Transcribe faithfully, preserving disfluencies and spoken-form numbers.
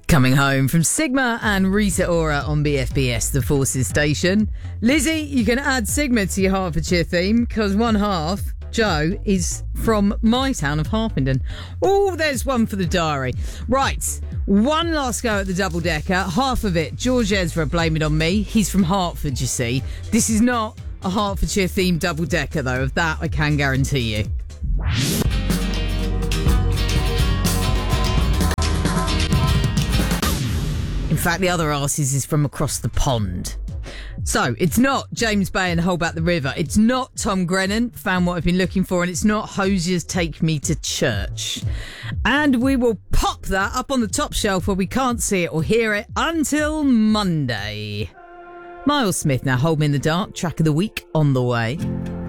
Coming home from Sigma and Rita Ora on B F B S, the Forces station. Lizzie, you can add Sigma to your Hertfordshire theme because one half, Joe, is from my town of Harpenden. Oh, there's one for the diary. Right, one last go at the double-decker. Half of it, George Ezra, blame it on me. He's from Hertford, you see. This is not a Hertfordshire-themed double-decker, though. Of that, I can guarantee you. In fact, the other arses is from across the pond. So, it's not James Bay and Hold Back the River. It's not Tom Grennan, found what I've been looking for, and it's not Hosier's Take Me to Church. And we will pop that up on the top shelf where we can't see it or hear it until Monday. Miles Smith now, Hold Me in the Dark, track of the week on the way.